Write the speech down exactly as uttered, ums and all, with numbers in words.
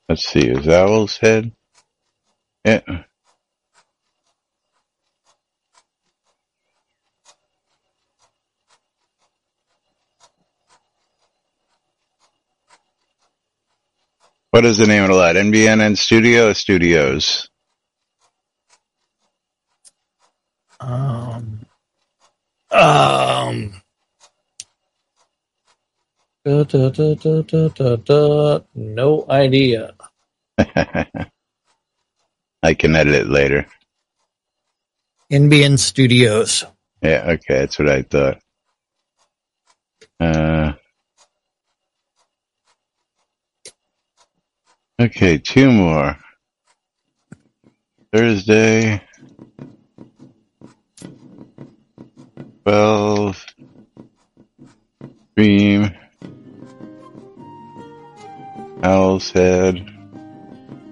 Let's see, is Owl's Head? Yeah. What is the name of the lot? N B N N Studio or Studios? Um, um, da, da, da, da, da, da, da. No idea. I can edit it later. N B N Studios. Yeah, okay, that's what I thought. Uh, okay, two more. Thursday, twelve, Dream, Owl's Head.